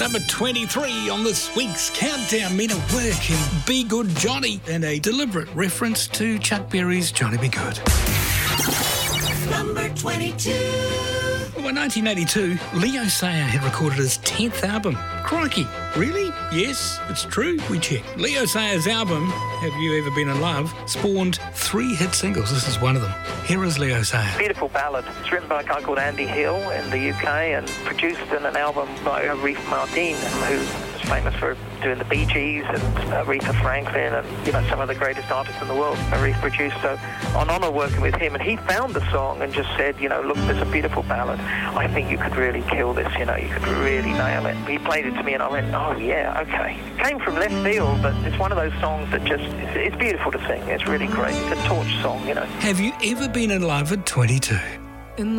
Number 23 on this week's countdown. Men at Work and Be Good Johnny, and a deliberate reference to Chuck Berry's Johnny Be Good. Number 22. Well, in 1982, Leo Sayer had recorded his 10th album. Crikey, really? Yes, it's true. We checked. Leo Sayer's album, Have You Ever Been in Love, spawned 3 hit singles. This is one of them. Here is Leo Sayer. Beautiful ballad. It's written by a guy called Andy Hill in the UK and produced in an album by Aretha Martin, who's famous for doing the Bee Gees and Aretha Franklin and, you know, some of the greatest artists in the world. Aretha produced, so on honour working with him, and he found the song and just said, you know, look, there's a beautiful ballad. I think you could really kill this, you know, you could really nail it. He played it to me and I went, oh yeah, okay. Came from left field, but it's one of those songs that just, it's beautiful to sing. It's really great. It's a torch song, you know. Have you ever been in love at 22?